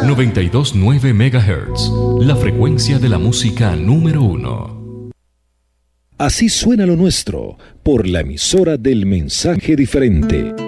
92.9 MHz, la frecuencia de la música número 1. Así suena lo nuestro, por la emisora del mensaje diferente.